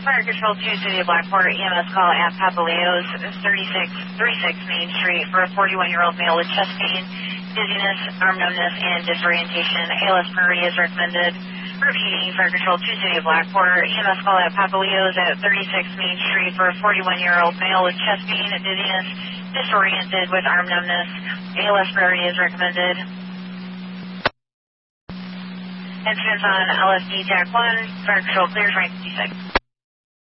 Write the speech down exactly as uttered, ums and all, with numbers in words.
Fire Control two, City of Blackport, E M S call at Papaleos, thirty-six thirty-six Main Street for a forty-one-year-old male with chest pain, dizziness, arm numbness, and disorientation. A L S priority is recommended. Repeating, Fire Control two, City of Blackport, E M S call at Papaleos at thirty-six Main Street for a forty-one-year-old male with chest pain, dizziness, disoriented with arm numbness. A L S priority is recommended. Incidents on L S D Jack one, Fire Control clears rank fifty-six.